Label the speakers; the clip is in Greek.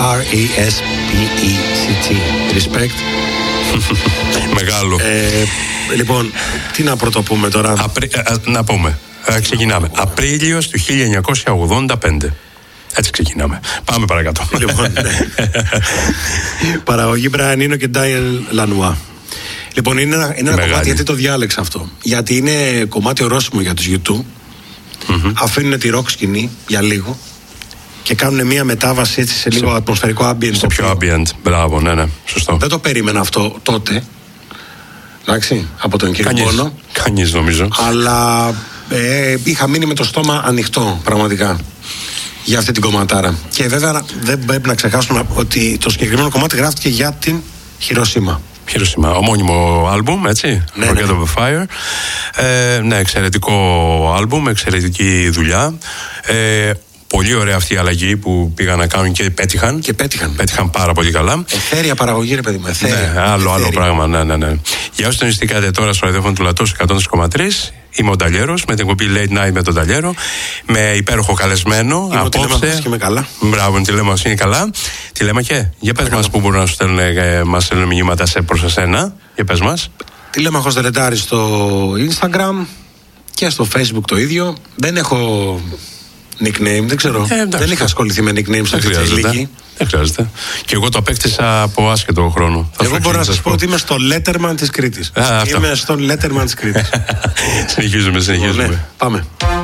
Speaker 1: R-E-S-P-E-C-T. Respect.
Speaker 2: Μεγάλο.
Speaker 1: Λοιπόν, τι να πρωτοπούμε τώρα.
Speaker 2: Να πούμε. Ξεκινάμε. Απρίλιος του 1985. Έτσι ξεκινάμε. Πάμε παρακάτω.
Speaker 1: Λοιπόν, παραγωγή Brian Eno και Diane Lanois. Λοιπόν, είναι ένα κομμάτι, γιατί το διάλεξα αυτό. Γιατί είναι κομμάτι ορόσημο για τους U2. Αφήνουν τη rock σκηνή για λίγο και κάνουν μια μετάβαση έτσι σε λίγο ατμοσφαιρικό ambient.
Speaker 2: Σε πιο ambient. Μπράβο, ναι, σωστό.
Speaker 1: Δεν το περίμενα αυτό τότε. Εντάξει, από τον κύριο Μπόνο.
Speaker 2: Κανείς νομίζω.
Speaker 1: Αλλά είχα μείνει με το στόμα ανοιχτό, πραγματικά, για αυτή την κομματάρα. Και βέβαια δεν πρέπει να ξεχάσουμε ότι το συγκεκριμένο κομμάτι γράφτηκε για την Χιροσίμα.
Speaker 2: Ομώνυμο άλμπουμ, έτσι.
Speaker 1: Ναι,
Speaker 2: Forget of a Fire. Ναι, εξαιρετικό άλμπουμ, εξαιρετική δουλειά. Πολύ ωραία αυτή η αλλαγή που πήγαν να κάνουν και πέτυχαν. Πέτυχαν πάρα πολύ καλά.
Speaker 1: Εθέρια παραγωγή, ρε παιδί μου.
Speaker 2: Ναι, άλλο πράγμα. Ναι. Για όσοι τονιστήκατε τώρα στο ραδιόφωνο του Λατός 100,3, είμαι ο Νταλιέρος με την εκπομπή Late Night με τον Νταλιέρο. Με υπέροχο καλεσμένο.
Speaker 1: Είμαι απόψε. Και με καλά.
Speaker 2: Μπράβο, τηλέμαχος είναι καλά. Τηλέμαχε, για πες μας που μπορούν να σου στέλνουν μηνύματα προς εσένα. Για πες μας.
Speaker 1: Τηλέμαχος Δελετάρης στο Instagram και στο Facebook το ίδιο. Δεν έχω nickname, δεν ξέρω. Δεν είχα ασχοληθεί με nickname σε αυτή τη ηλικία.
Speaker 2: Δεν χρειάζεται. Και εγώ το απέκτησα από άσχετο χρόνο.
Speaker 1: Εγώ μπορώ να σας πω ότι είμαι στο Letterman της Κρήτης. Είμαι στον Letterman της Κρήτης.
Speaker 2: Συνεχίζουμε.
Speaker 1: Ναι, πάμε.